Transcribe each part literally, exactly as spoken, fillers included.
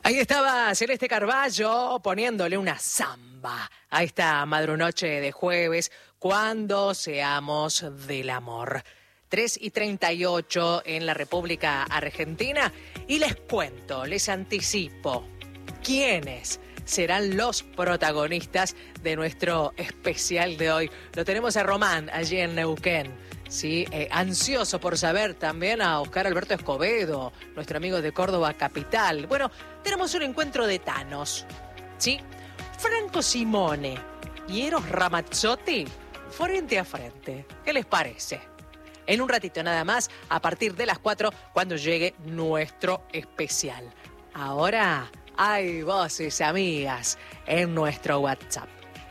Ahí estaba Celeste Carballo poniéndole una samba a esta madrunoche de jueves, cuando seamos del amor. tres y treinta y ocho en la República Argentina. Y les cuento, les anticipo, quiénes serán los protagonistas de nuestro especial de hoy. Lo tenemos a Román, allí en Neuquén. Sí, eh, ansioso por saber también a Oscar Alberto Escobedo, nuestro amigo de Córdoba Capital. Bueno, tenemos un encuentro de Thanos, ¿sí? Franco Simone y Eros Ramazzotti frente a frente. ¿Qué les parece? En un ratito nada más, a partir de las cuatro, cuando llegue nuestro especial. Ahora hay voces amigas en nuestro WhatsApp.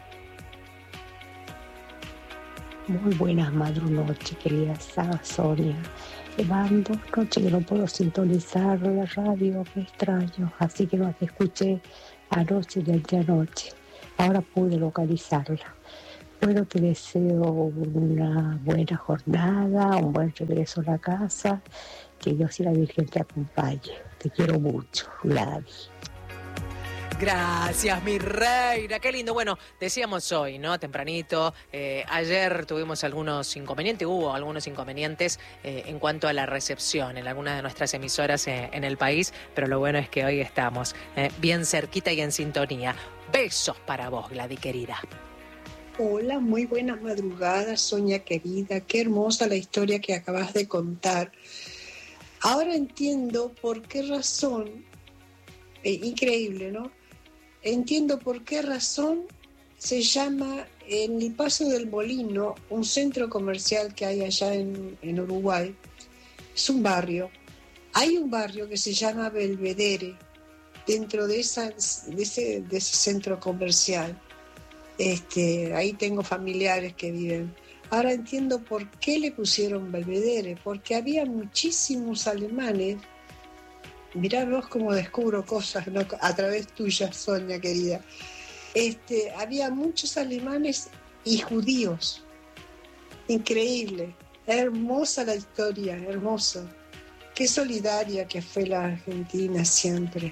Muy buenas madrunoches, querida Sonia. Llevando noche que no puedo sintonizar la radio, me extraño, así que no te escuché anoche y anteanoche. Ahora pude localizarla. Bueno, te deseo una buena jornada, un buen regreso a la casa, que Dios y la Virgen te acompañe. Te quiero mucho, Gladys. Gracias, mi reina, qué lindo. Bueno, decíamos hoy, ¿no? Tempranito, eh, ayer tuvimos algunos inconvenientes, hubo algunos inconvenientes eh, en cuanto a la recepción en algunas de nuestras emisoras eh, en el país, pero lo bueno es que hoy estamos eh, bien cerquita y en sintonía. Besos para vos, Gladys querida. Hola, muy buenas madrugadas, Sonia querida, qué hermosa la historia que acabas de contar. Ahora entiendo por qué razón, eh, increíble, ¿no? Entiendo por qué razón se llama en el Paso del Molino, un centro comercial que hay allá en, en Uruguay. Es un barrio. Hay un barrio que se llama Belvedere, dentro de, esa, de, ese, de ese centro comercial. Este, ahí tengo familiares que viven. Ahora entiendo por qué le pusieron Belvedere, porque había muchísimos alemanes. Mirá vos cómo descubro cosas, ¿no? A través tuya, Sonia querida. Este, había muchos alemanes y judíos. Increíble. Hermosa la historia, hermoso. Qué solidaria que fue la Argentina siempre.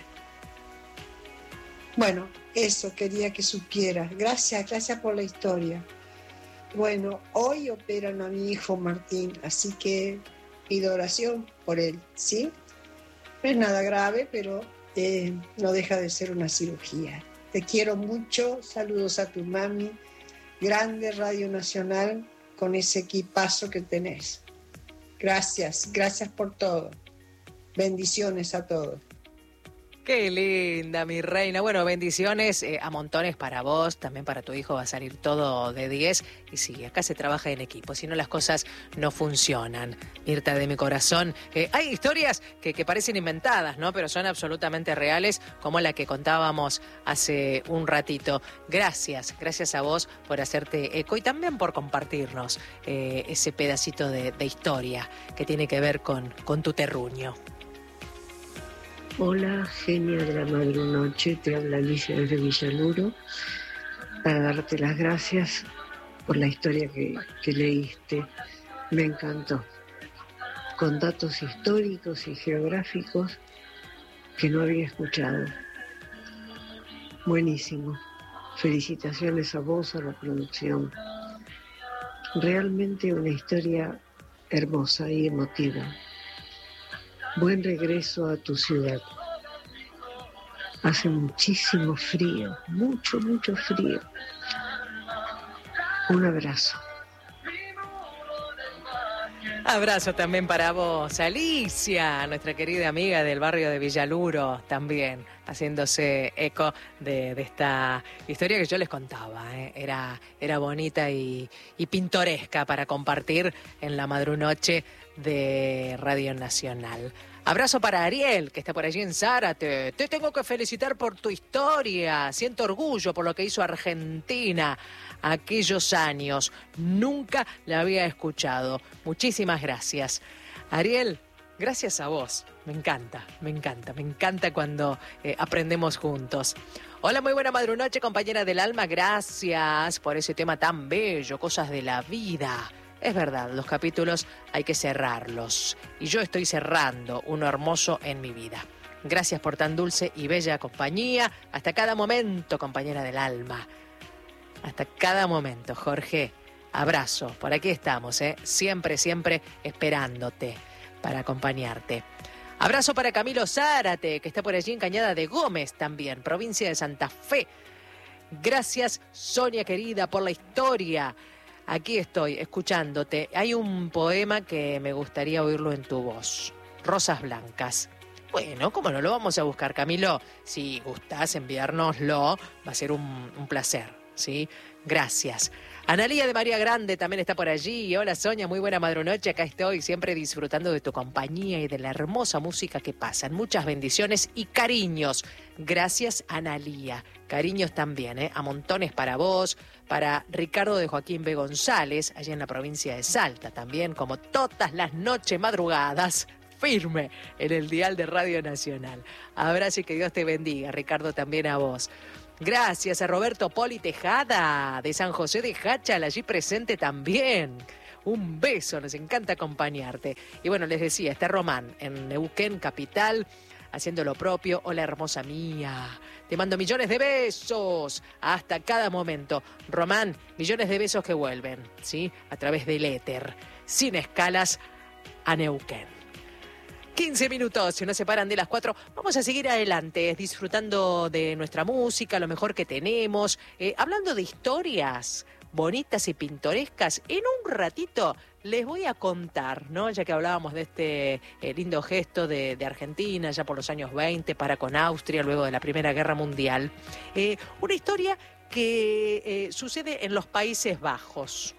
Bueno, eso quería que supieras. Gracias, gracias por la historia. Bueno, hoy operan a mi hijo Martín, así que pido oración por él, ¿sí? No es nada grave, pero eh, no deja de ser una cirugía. Te quiero mucho, saludos a tu mami, grande Radio Nacional con ese equipazo que tenés. Gracias, gracias por todo. Bendiciones a todos. Qué linda, mi reina. Bueno, bendiciones eh, a montones para vos, también para tu hijo va a salir todo de diez. Y sí, acá se trabaja en equipo, si no las cosas no funcionan. Mirta de mi corazón, eh, hay historias que, que parecen inventadas, ¿no? Pero son absolutamente reales, como la que contábamos hace un ratito. Gracias, gracias a vos por hacerte eco y también por compartirnos eh, ese pedacito de, de historia que tiene que ver con, con tu terruño. Hola, genia de la madrunoche, te habla Alicia desde Villaluro, para darte las gracias por la historia que, que leíste. Me encantó, con datos históricos y geográficos que no había escuchado. Buenísimo. Felicitaciones a vos, a la producción. Realmente una historia hermosa y emotiva. Buen regreso a tu ciudad. Hace muchísimo frío, mucho, mucho frío. Un abrazo. Abrazo también para vos, Alicia, nuestra querida amiga del barrio de Villaluro, también haciéndose eco de, de esta historia que yo les contaba. ¿eh? Era, era bonita y, y pintoresca para compartir en la madrunoche de Radio Nacional. Abrazo para Ariel, que está por allí en Zárate. Te tengo que felicitar por tu historia. Siento orgullo por lo que hizo Argentina aquellos años. Nunca la había escuchado. Muchísimas gracias. Ariel, gracias a vos. Me encanta, me encanta, me encanta cuando eh, aprendemos juntos. Hola, muy buena madrunoche, compañera del alma. Gracias por ese tema tan bello, cosas de la vida. Es verdad, los capítulos hay que cerrarlos. Y yo estoy cerrando uno hermoso en mi vida. Gracias por tan dulce y bella compañía. Hasta cada momento, compañera del alma. Hasta cada momento, Jorge. Abrazo. Por aquí estamos, ¿eh? Siempre, siempre esperándote para acompañarte. Abrazo para Camilo Zárate, que está por allí en Cañada de Gómez también, provincia de Santa Fe. Gracias, Sonia querida, por la historia. Aquí estoy, escuchándote. Hay un poema que me gustaría oírlo en tu voz. Rosas Blancas. Bueno, ¿cómo no lo vamos a buscar, Camilo? Si gustás enviárnoslo, va a ser un, un placer, ¿sí? Gracias. Analía de María Grande también está por allí. Hola, Sonia, muy buena madrunoche. Acá estoy, siempre disfrutando de tu compañía y de la hermosa música que pasan. Muchas bendiciones y cariños. Gracias, Analía. Cariños también, ¿eh? A montones para vos, para Ricardo de Joaquín B. González, allá en la provincia de Salta también, como todas las noches madrugadas. Firme en el dial de Radio Nacional. Abrazo y que Dios te bendiga, Ricardo, también a vos. Gracias a Roberto Poli Tejada, de San José de Jáchal, allí presente también. Un beso, nos encanta acompañarte. Y bueno, les decía, está Román en Neuquén, capital, haciendo lo propio. Hola, hermosa mía. Te mando millones de besos hasta cada momento. Román, millones de besos que vuelven, ¿sí? A través del éter, sin escalas, a Neuquén. quince minutos, se nos separan de las cuatro. Vamos a seguir adelante, disfrutando de nuestra música, lo mejor que tenemos, eh, hablando de historias bonitas y pintorescas. En un ratito les voy a contar, ¿no? Ya que hablábamos de este eh, lindo gesto de, de Argentina, ya por los años veinte, para con Austria, luego de la Primera Guerra Mundial. Eh, una historia que eh, sucede en los Países Bajos,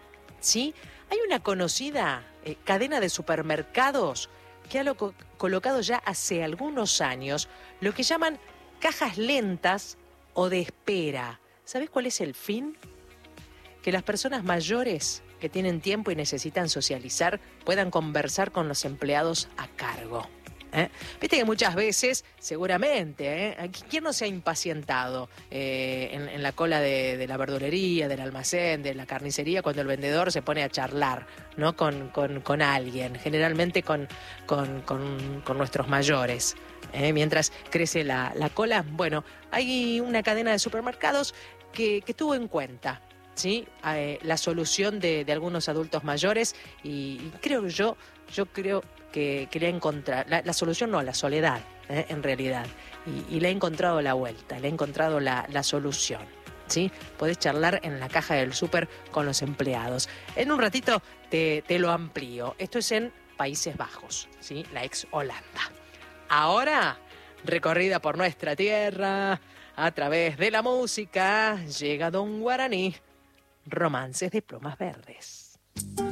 ¿sí? Hay una conocida eh, cadena de supermercados que ha lo colocado ya hace algunos años lo que llaman cajas lentas o de espera. ¿Sabés cuál es el fin? Que las personas mayores que tienen tiempo y necesitan socializar puedan conversar con los empleados a cargo. ¿Eh? Viste que muchas veces, seguramente, ¿eh? ¿Quién no se ha impacientado eh, en, en la cola de, de la verdulería, del almacén, de la carnicería, cuando el vendedor se pone a charlar, ¿no? con, con, con alguien, generalmente con, con, con, con nuestros mayores? ¿eh? Mientras crece la, la cola, bueno, hay una cadena de supermercados que, que tuvo en cuenta, ¿sí? eh, la solución de, de algunos adultos mayores y, y creo yo, yo creo que, que le ha encontrado, la, la solución no, la soledad, ¿eh? en realidad, y, y le ha encontrado la vuelta, le ha encontrado la, la solución, ¿sí? Podés charlar en la caja del súper con los empleados. En un ratito te, te lo amplío. Esto es en Países Bajos, ¿sí? La ex Holanda. Ahora, recorrida por nuestra tierra, a través de la música, llega Don Guaraní, Romances de Plumas Verdes.